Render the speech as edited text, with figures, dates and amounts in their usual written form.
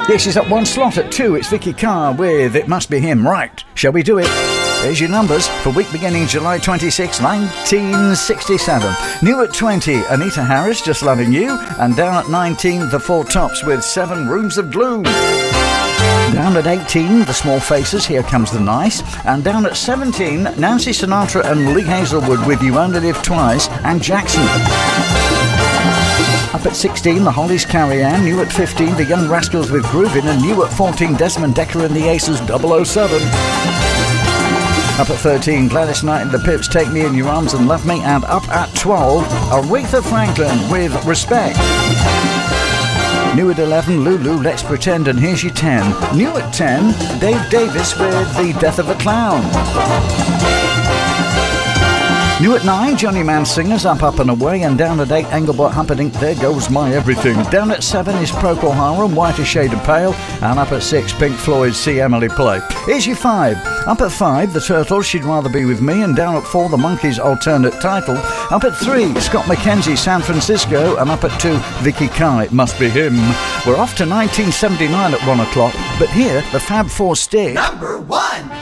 Yeah, she's up one slot at 2. It's Vicky Carr with It Must Be Him. Right, shall we do it? There's your numbers for week beginning July 26, 1967. New at 20, Anita Harris, Just Loving You. And down at 19, The Four Tops with 7 Rooms of Gloom. Down at 18, The Small Faces, Here Comes the Nice. And down at 17, Nancy Sinatra and Lee Hazelwood with You Only Live Twice and Jackson. Up at 16, The Hollies, Carrie Ann. New at 15, The Young Rascals with Groovin'. And new at 14, Desmond Decker and the Aces, 007. Up at 13, Gladys Knight and the Pips, Take Me in Your Arms and Love Me. And up at 12, Aretha Franklin with Respect. New at 11, Lulu, Let's Pretend, and here's your 10. New at 10, Dave Davis with The Death of a Clown. New at 9, Johnny Mansingers, Up and Away. And down at 8, Engelbert Humperdinck, There Goes My Everything. Down at 7 is Procol Harum, Whiter Shade of Pale. And up at 6, Pink Floyd, See Emily Play. Here's your 5. Up at 5, The Turtles, She'd Rather Be With Me. And down at 4, The Monkees, alternate title. Up at 3, Scott McKenzie, San Francisco. And up at 2, Vicky Carr, It Must Be Him. We're off to 1979 at 1 o'clock, but here, the Fab Four stick. Number 1.